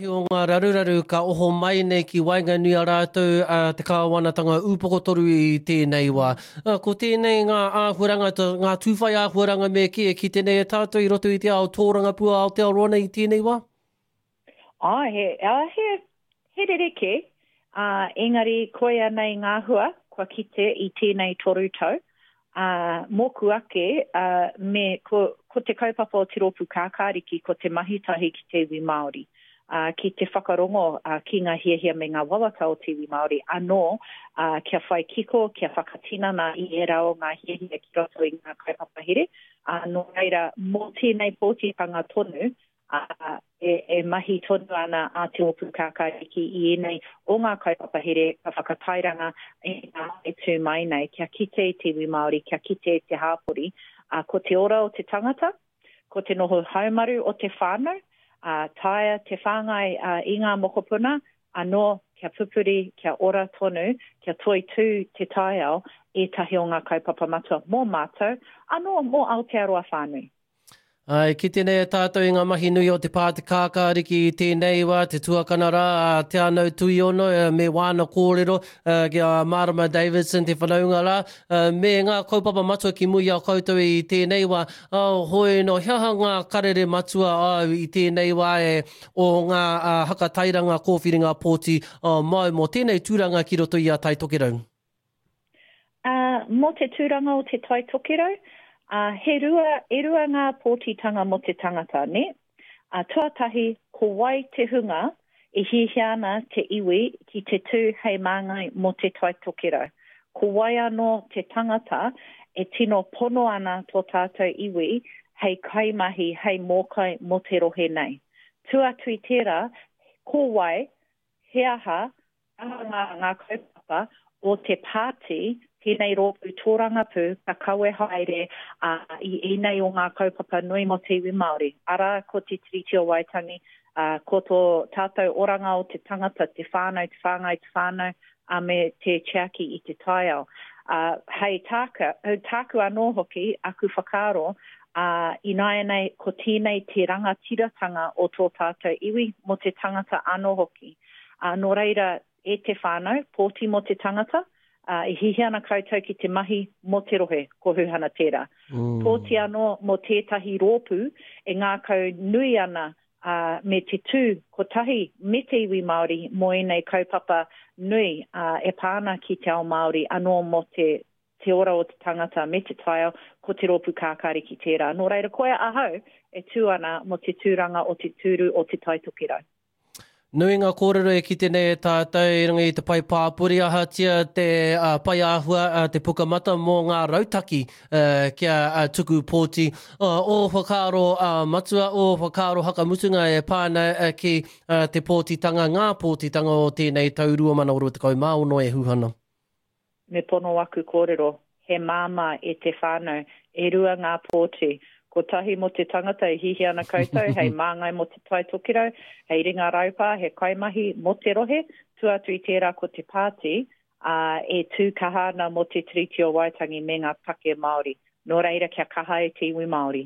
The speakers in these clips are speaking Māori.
O ngā raruraru ka oho mai nei ki wainga nui a rātou te kāwanatanga upoko toru i tēnei wā. Ko tēnei ngā āhuaranga, ngā tūwhai āhuaranga me ki tēnei e tātou i roto i te ao tōranga pua Aotearoa i tēnei wā? He rereke, engari koe anei ngā hua, kua kite i tēnei toru tau. Mōku ake, ko te kaupapa o te ropu kākāriki, ko te mahitahi ki te iwi Māori. Ki te whakarongo ki ngā hiahia me ngā wawata o te iwi Māori, anō kia whai kiko, kia whakatina i e rao ngā hiahia ki roto i ngā kaupapa here. Nō reira, mō tēnei pōtitanga tonu, e mahi tonu ana a te opu kākāriki i enei o ngā kaupapa here, ka whakatairanga e ngā e tū mai nei, kia kite i te iwi Māori, kia kite i te hāpori, ko te ora o te tangata, ko te noho haumaru o te whānau, taia te whāngai i ngā mokopuna, anō kia pupuri, kia ora tonu, kia toi tū te taiao e tahi o ngā kaupapa matua mō mātou, anō mō Aotearoa whānui. Ai, ki tēnei e tātou i ngā mahi nui o te pāti kākāriki i tēnei wā, te tuakana rā, te anau tui ono, me wāna kōrero, ki a Marama Davidson, te whanaunga rā, me ngā kaupapa matua ki mui au koutou i tēnei wā, hoi no hiaha ngā karere matua au i tēnei wā o ngā hakatairanga kōwhiringa pōti mai mō tēnei tūranga ki roto i a Tai Tokerau. Mō te tūranga o te Tai Tokerau, he rua ngā pōtitanga mo te tangata, ne? Tuatahi, ko wai te hunga, e hihiana te iwi ki te tū hei māngai mo te Tai Tokerau. Ko wai anō te tangata, e tino pono ana tō tātou iwi, hei kaimahi, hei mōkai mo te rohe nei. Tuatui tērā, ko wai, he aha, ngā kaupapa o te pāti, tēnei rōpu tōranga pū, ka kaue haere i enei o ngā kaupapa nui mo te iwi Māori. Ara, ko te tiriti o Waitangi, ko tō tātou oranga o te tangata, te whānau, te whāngai, te whānau, me te chiaki i te taiao. Hei tāku anō hoki, aku whakaro, i nei ko tēnei te rangatiratanga o tō tātou iwi mo te tangata anō hoki. Nō reira, e te whānau, pōti mo te tangata, i hihiana koutou ki te mahi mo te rohe, ko huhana tērā. Pōti anō mo tētahi rōpu, e ngā kau nui ana me te tū, ko tahi me te iwi Māori, mo enei kaupapa nui e pāna ki te ao Māori, anō mo te ora o te tangata me te taiao, ko te rōpu kākari ki tērā. Nō reira koe ahau, e tū ana mo te tūranga o te tūru o te Tai Tokerau. Nui ngā kōrero e ki tēnei tātou i runga i te pai pāpuri ahatia te pai āhua te pukamata mō ngā rautaki kia tuku pōti o whakaaro matua o whakaaro hakamutunga e pāna ki te pōtitanga, ngā pōtitanga o tēnei taurua mana oro te kaumāono e huhana. Me pono aku kōrero, he māma e te whānau, e rua ngā pōti, ko tahi mo te tangata e hihiana koutou, hei māngai mo te Tai Tokerau, hei ringa raupa, he kaimahi mo te rohe, tuatui tērā ko te pāti, e tūkahana mo te tiriti o Waitangi me ngā take Māori. Nō reira kia kaha e te iwi Māori.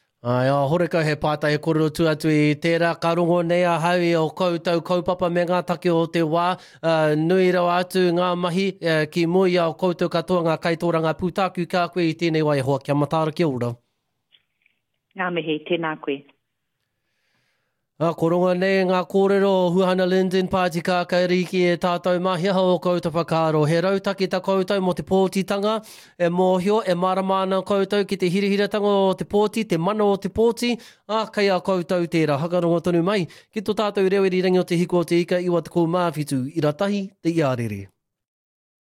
Horeka he pātai e kōrero tuatui tērā, ka rongo nei a haui o koutou kaupapa me ngā take o te wā, nui rau atu ngā mahi ki mui au koutou katoa ngā kaitōranga pūtāku kā koe i tēnei wai hoa, kia matāra kia ora. Ngā mihi, tēnā koe. Ko rongo nei ngā kōrero o Huhana Linden Pāti Kākāriki e tātou mahiaha o koutou whakaaro. He rautaki ta koutou mo te pōtitanga, e mōhio, e maramana koutou ki te hirihiratanga o te pōti, te mana o te pōti, kei a koutou tērā. Hakarongo tonu mai, ki tō tātou reo i rangi o te hiko o te ika, iwa te kou māwhitu, i ratahi te iarere.